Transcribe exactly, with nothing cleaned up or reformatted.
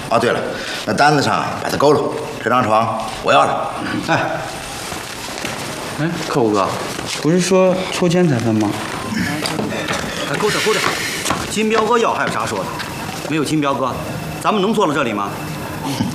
哦，对了，那单子上把它勾了，这张床我要了。哎， 哎，客户哥，不是说抽签才分吗？ 哎，勾点勾点，金彪哥要还有啥说的？没有金彪哥，咱们能坐到这里吗？